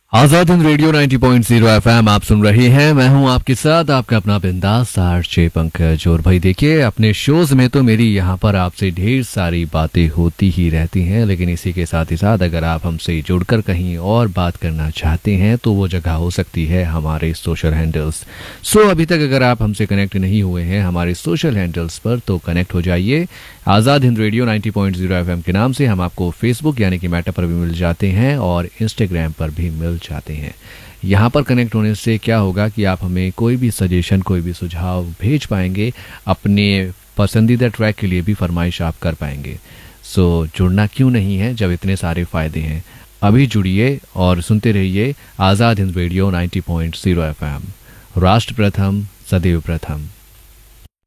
Azad Hind radio 90.0 FM आप सुन रहे हैं। मैं हूं आपके साथ आपका अपना बिंदास आरजे पंकज। और भाई देखिए, अपने शोज में तो मेरी यहां पर आपसे ढेर सारी बातें होती ही रहती हैं, लेकिन इसी के साथ ही साथ अगर आप हमसे जुड़कर कहीं और बात करना चाहते हैं तो वो जगह हो सकती है हमारे सोशल हैंडल्स। अभी तक अगर आप हमसे कनेक्ट नहीं हुए हैं हमारे सोशल हैंडल्स पर तो कनेक्ट हो जाइए। आजाद हिंद रेडियो 90.0 एफएम के नाम से हम आपको फेसबुक यानी कि मेटा पर भी मिल जाते हैं और इंस्टाग्राम पर भी मिल जाते हैं। यहाँ पर कनेक्ट होने से क्या होगा कि आप हमें कोई भी सजेशन, कोई भी सुझाव भेज पाएंगे। अपने पसंदीदा ट्रैक के लिए भी फरमाइश आप कर पाएंगे। जुड़ना क्यों नहीं है जब इतने सारे फायदे हैं। अभी जुड़िए और सुनते रहिए आजाद हिंद रेडियो 90.0 एफएम। राष्ट्र प्रथम, सदैव प्रथम।